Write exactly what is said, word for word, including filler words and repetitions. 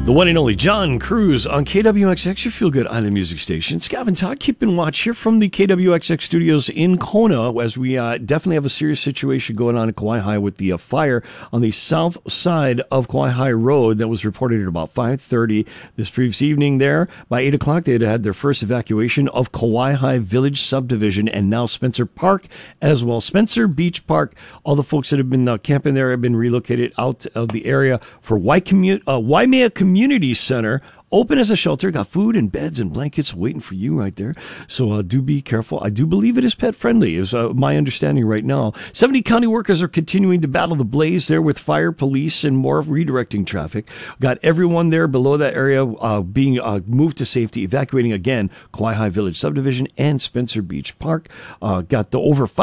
The one and only John Cruz on K W X X, your feel-good island music station. Scott and Todd keeping watch here from the K W X X studios in Kona, as we uh, definitely have a serious situation going on at Kauai High with the uh, fire on the south side of Kauai High Road that was reported at about five thirty this previous evening there. By eight o'clock, they had had their first evacuation of Kauai High Village subdivision and now Spencer Park as well. Spencer Beach Park, all the folks that have been uh, camping there have been relocated out of the area for Waikimau, uh, Waimea Community Community Center, open as a shelter, got food and beds and blankets waiting for you right there. So uh, do be careful. I do believe it is pet friendly, is uh, my understanding right now. seventy county workers are continuing to battle the blaze there with fire, police, and more redirecting traffic. Got everyone there below that area uh, being uh, moved to safety, evacuating again Kauai High Village subdivision and Spencer Beach Park. Uh, got the over five